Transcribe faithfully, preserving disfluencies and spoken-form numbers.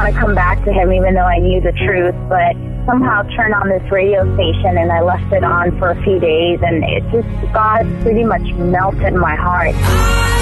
want to come back to him even though I knew the truth, but somehow turned on this radio station and I left it on for a few days, and it just, God pretty much melted my heart.